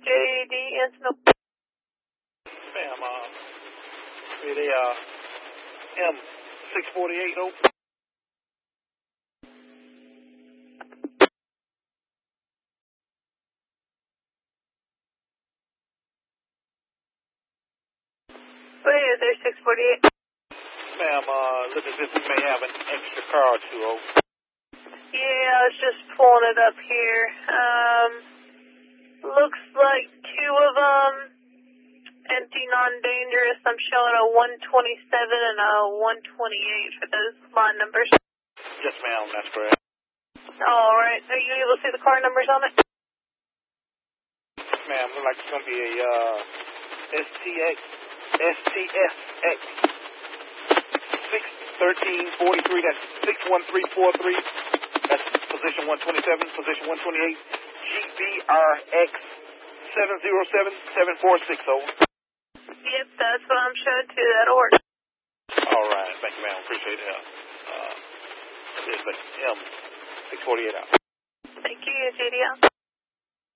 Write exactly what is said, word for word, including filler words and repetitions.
J D Anson. Ma'am, uh, it a uh, M six forty-eight oh. Wait, is there six forty-eight? Ma'am, uh, look as if we may have an extra car or two, oh. Yeah, I was just pulling it up here. Um, looks like two of them empty, non-dangerous. I'm showing a one twenty-seven and a one twenty-eight for those line numbers. Yes, ma'am, that's correct. All right. Are you able to see the car numbers on it? Ma'am, looks like it's going to be a uh, S T X, S T S X six thirteen forty-three. That's six one three four three. That's position one twenty-seven, position one twenty-eight, G B R X seven zero seven seven four six oh. Yep, that's what I'm showing too. That'll work. All right. Thank you, ma'am. Appreciate it. Uh, it's like M six forty-eight out. Thank you, J D L.